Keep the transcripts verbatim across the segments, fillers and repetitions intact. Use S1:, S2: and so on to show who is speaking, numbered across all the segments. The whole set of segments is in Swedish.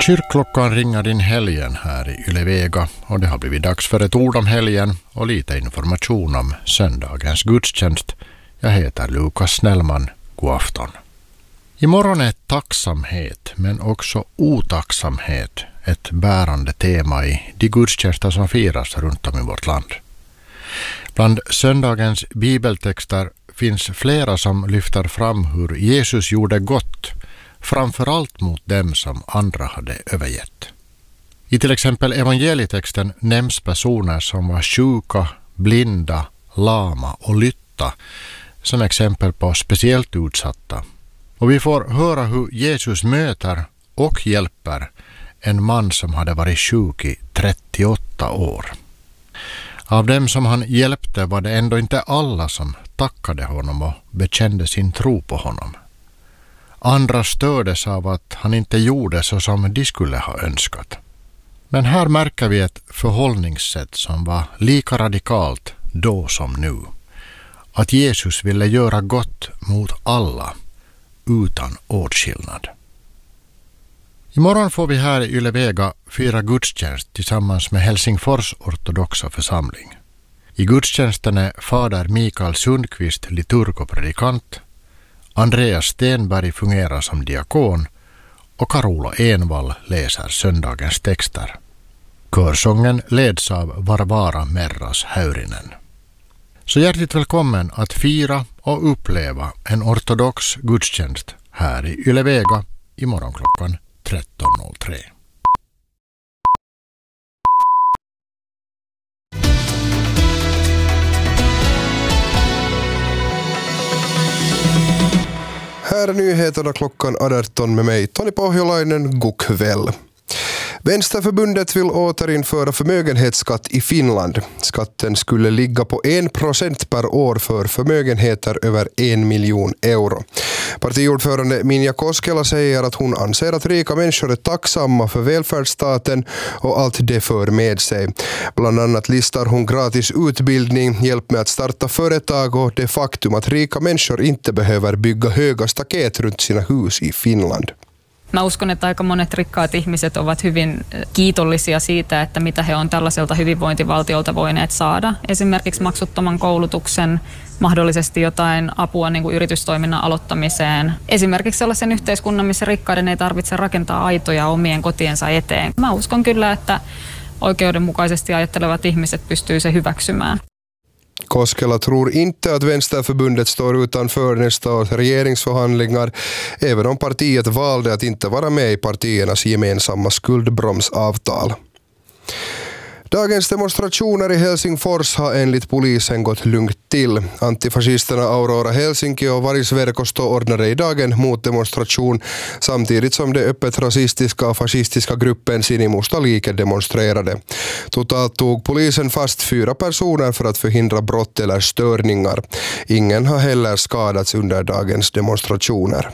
S1: Kyrkklockan ringer in helgen här i Yle Vega och det har blivit dags för ett ord om helgen och lite information om söndagens gudstjänst. Jag heter Lukas Snellman. God afton. Imorgon är tacksamhet men också otacksamhet ett bärande tema i de gudstjänster som firas runt om i vårt land. Bland söndagens bibeltexter finns flera som lyfter fram hur Jesus gjorde gott, framförallt mot dem som andra hade övergett. I till exempel evangelietexten nämns personer som var sjuka, blinda, lama och lytta som exempel på speciellt utsatta. Och vi får höra hur Jesus möter och hjälper en man som hade varit sjuk i trettioåtta år. Av dem som han hjälpte var det ändå inte alla som tackade honom och bekände sin tro på honom. Andra stördes av att han inte gjorde så som de skulle ha önskat. Men här märker vi ett förhållningssätt som var lika radikalt då som nu. Att Jesus ville göra gott mot alla, utan åtskillnad. Imorgon får vi här i Yle Vega fira gudstjänst tillsammans med Helsingfors ortodoxa församling. I gudstjänsten är fader Mikael Sundqvist liturg och predikant, Andreas Stenberg fungerar som diakon och Carola Envall läser söndagens texter. Körsången leds av Varvara Merras Häyrinen. Så hjärtligt välkommen att fira och uppleva en ortodox gudstjänst här i Yle Vega imorgon klockan tretton noll tre.
S2: Här är nyheterna klockan arton med mig, Toni Pohjolainen. God kväll. Vänsterförbundet vill återinföra förmögenhetsskatt i Finland. Skatten skulle ligga på en procent per år för förmögenheter över en miljon euro. Partiordförande Minja Koskela säger att hon anser att rika människor är tacksamma för välfärdsstaten och allt det för med sig. Bland annat listar hon gratis utbildning, hjälp med att starta företag och det faktum att rika människor inte behöver bygga höga staket runt sina hus i Finland.
S3: Mä uskon, että aika monet rikkaat ihmiset ovat hyvin kiitollisia siitä, että mitä he on tällaiselta hyvinvointivaltiolta voineet saada. Esimerkiksi maksuttoman koulutuksen, mahdollisesti jotain apua niin kuin yritystoiminnan aloittamiseen. Esimerkiksi sellaisen yhteiskunnan, missä rikkaiden ei tarvitse rakentaa aitoja omien kotiensa eteen. Mä uskon kyllä, että oikeudenmukaisesti ajattelevat ihmiset pystyy se hyväksymään.
S2: Koskela tror inte att Vänsterförbundet står utanför nästa års regeringsförhandlingar, även om partiet valde att inte vara med i partiernas gemensamma skuldbromsavtal. Dagens demonstrationer i Helsingfors har enligt polisen gått lugnt till. Antifascisterna Aurora Helsinki och Varisverkosto ordnade idag en motdemonstration samtidigt som det öppet rasistiska och fascistiska gruppen Sinimusta liike demonstrerade. Totalt tog polisen fast fyra personer för att förhindra brott eller störningar. Ingen har heller skadats under dagens demonstrationer.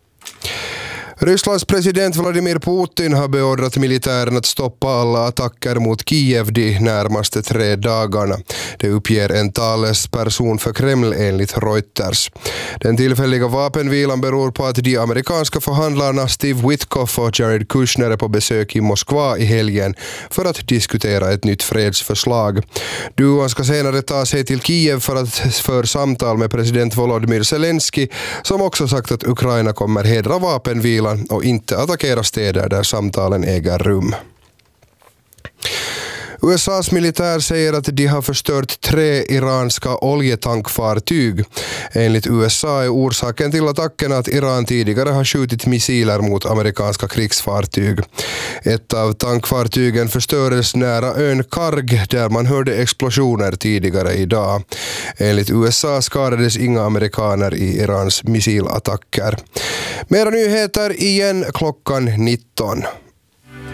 S2: Rysslands president Vladimir Putin har beordrat militären att stoppa alla attacker mot Kiev de närmaste tre dagarna. Det uppger en talesperson för Kreml enligt Reuters. Den tillfälliga vapenvilan beror på att de amerikanska förhandlarna Steve Witkoff och Jared Kushner är på besök i Moskva i helgen för att diskutera ett nytt fredsförslag. Duon ska senare ta sig till Kiev för att för samtal med president Volodymyr Zelensky, som också sagt att Ukraina kommer hedra vapenvilan och inte attackera städer där samtalen äger rum. U S A:s militär säger att de har förstört tre iranska oljetankfartyg. Enligt U S A är orsaken till attacken att Iran tidigare har skjutit missiler mot amerikanska krigsfartyg. Ett av tankfartygen förstördes nära ön Karg där man hörde explosioner tidigare idag. Enligt U S A skadades inga amerikaner i Irans missilattacker. Mera nyheter igen klockan nitton.